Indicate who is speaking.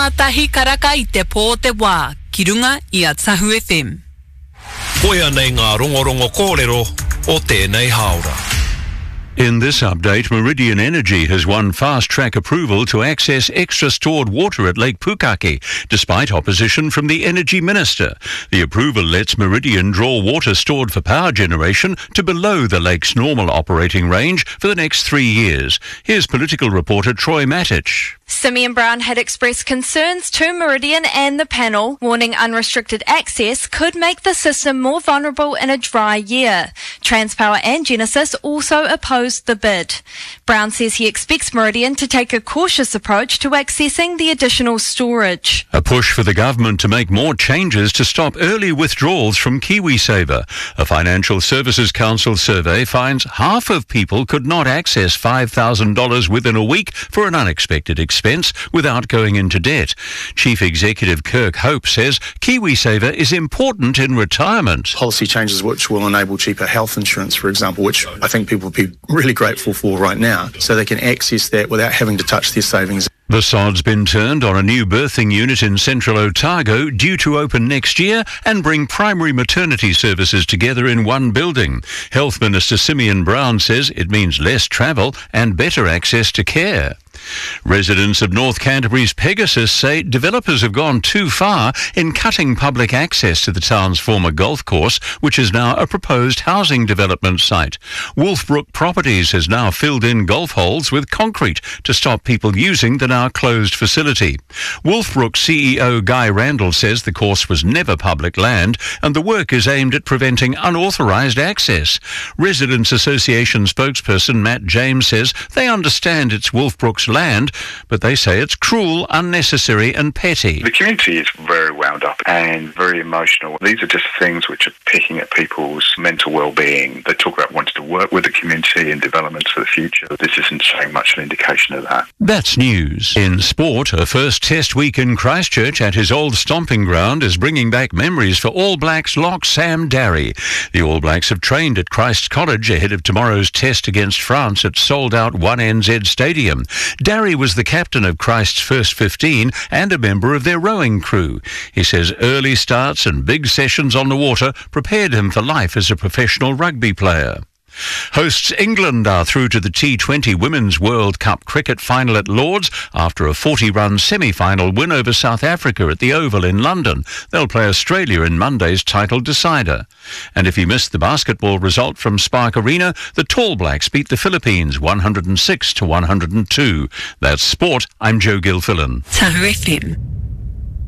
Speaker 1: Tahi karaka I te pō te wā, ki runga I a Tahu FM.
Speaker 2: Koia nei ngā rongorongo kōrero o tēnei haora.
Speaker 3: In this update, Meridian Energy has won fast-track approval to access extra stored water at Lake Pukaki, despite opposition from the Energy Minister. The approval lets Meridian draw water stored for power generation to below the lake's normal operating range for the next 3 years. Here's political reporter Troy Matich.
Speaker 4: Simeon Brown had expressed concerns to Meridian and the panel, warning unrestricted access could make the system more vulnerable in a dry year. Transpower and Genesis also opposed the bid. Brown says he expects Meridian to take a cautious approach to accessing the additional storage.
Speaker 3: A push for the government to make more changes to stop early withdrawals from KiwiSaver. A Financial Services Council survey finds half of people could not access $5,000 within a week for an unexpected expense without going into debt. Chief Executive Kirk Hope says KiwiSaver is important in retirement.
Speaker 5: Policy changes which will enable cheaper health insurance, for example, which I think people will be really grateful for right now, so they can access that without having to touch their savings.
Speaker 3: The sod's been turned on a new birthing unit in central Otago due to open next year and bring primary maternity services together in one building. Health Minister Simeon Brown says it means less travel and better access to care. Residents of North Canterbury's Pegasus say developers have gone too far in cutting public access to the town's former golf course, which is now a proposed housing development site. Wolfbrook Properties has now filled in golf holes with concrete to stop people using the now closed facility. Wolfbrook CEO Guy Randall says the course was never public land and the work is aimed at preventing unauthorised access. Residents Association spokesperson Matt James says they understand it's Wolfbrook's land, but they say it's cruel, unnecessary and petty.
Speaker 6: The community is very wound up and very emotional. These are just things which are picking at people's mental well-being. They talk about wanting to work with the community and developments for the future. This isn't showing much an indication of that.
Speaker 3: That's news. In sport, a first test week in Christchurch at his old stomping ground is bringing back memories for All Blacks lock Sam Darry. The All Blacks have trained at Christ College ahead of tomorrow's test against France at sold-out 1NZ Stadium. Darry was the captain of Christ's first 15 and a member of their rowing crew. He says early starts and big sessions on the water prepared him for life as a professional rugby player. Hosts England are through to the T20 Women's World Cup cricket final at Lords after a 40-run semi-final win over South Africa at the Oval in London. They'll play Australia in Monday's title decider. And if you missed the basketball result from Spark Arena, the Tall Blacks beat the Philippines 106-102. That's sport. I'm Joe Gilfillan.
Speaker 1: Tahu FM.